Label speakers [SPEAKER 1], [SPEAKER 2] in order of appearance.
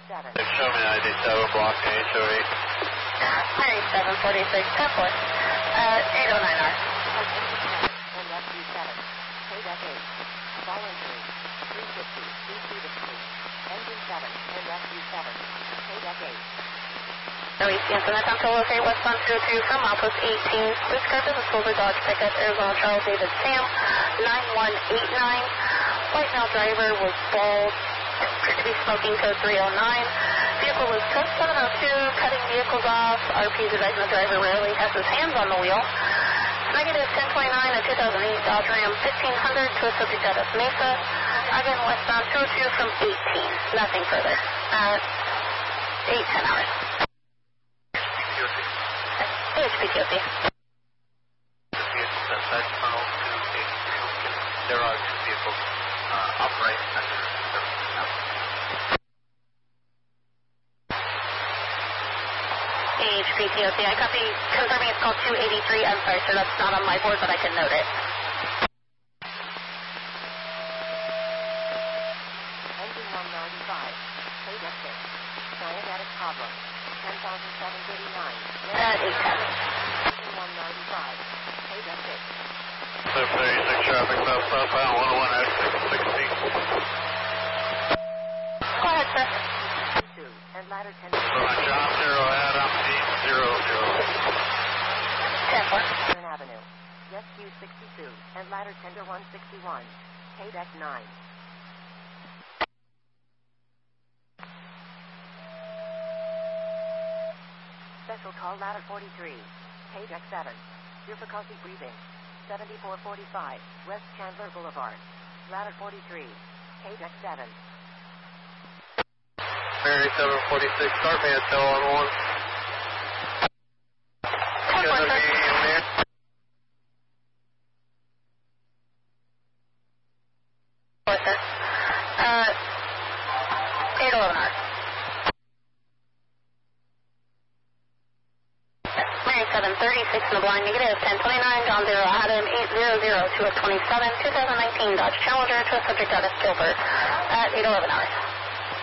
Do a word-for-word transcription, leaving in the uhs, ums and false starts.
[SPEAKER 1] seven.
[SPEAKER 2] Show me ninety-seven, block H O eight.
[SPEAKER 3] ninety-seven forty-six, ten four. Uh, eight oh nine R.
[SPEAKER 1] And F U seven. K deck eight. Fall entry. three fifty. D C to three. Engine seven. And F U seven. K deck eight.
[SPEAKER 3] Northeast Anson, attempt to locate westbound two two from Outpost eighteen. This car is a silver Dodge pickup, Arizona Charles David Sam, nine one eight nine. White male driver was bald, appeared to be smoking code three oh nine. Vehicle was code seven oh two, cutting vehicles off. R P is advising the driver rarely has his hands on the wheel. Negative ten twenty-nine, a two thousand eight Dodge Ram fifteen hundred to a subject out of Mesa. Again, westbound two oh two from eighteen. Nothing further. Uh, eight ten hours. H P T O C.
[SPEAKER 2] There are two vehicles uh, upright under
[SPEAKER 3] H P T O C. I copy, confirming it's called two eighty-three. I'm sorry, sir, that's not on my board, but I can note it.
[SPEAKER 1] Engine one ninety-five. K deck six. Cyanotic problem. ten thousand seven thirty-nine.
[SPEAKER 3] At eight ten.
[SPEAKER 1] Engine one ninety-five. K deck six.
[SPEAKER 2] seven thirty-six traffic southbound one oh one at six sixty.
[SPEAKER 3] Go ahead, sir.
[SPEAKER 1] two. And ladder ten.
[SPEAKER 2] John zero Adam eight zero zero.
[SPEAKER 3] ten four.
[SPEAKER 1] Turn Avenue. Yes, U sixty-two. And ladder tender one sixty-one. K deck nine. Special call ladder forty-three. K deck seven. Difficulty breathing. seventy-four forty-five. West Chandler Boulevard. Ladder forty-three. K deck seven.
[SPEAKER 2] Mary seven forty-six, start me at tail on one.
[SPEAKER 3] ten four, sir. Four, sir. Uh, eight eleven R. Mary seven thirty-six in the blind, negative ten twenty-nine, John zero Adam eight zero zero, two of twenty-seven, two thousand nineteen Dodge Challenger to a subject out of Gilbert at eight eleven hours.